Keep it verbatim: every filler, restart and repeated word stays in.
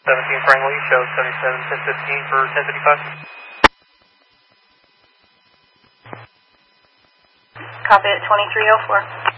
seventeen friendly, show seventy-seven ten fifteen for ten fifty-five. Copy at twenty-three oh four.